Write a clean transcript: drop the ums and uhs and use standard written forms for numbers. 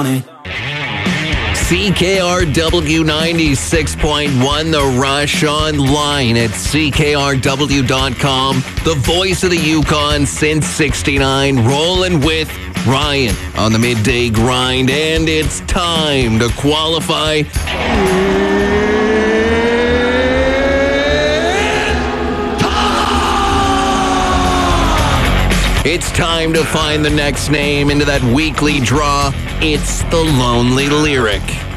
on it. CKRW 96.1, The Rush online at CKRW.com. The voice of the Yukon since 69, rolling with Ryan on the midday grind, and it's time to qualify. It's time to find the next name into that weekly draw. It's the Lonely Lyric.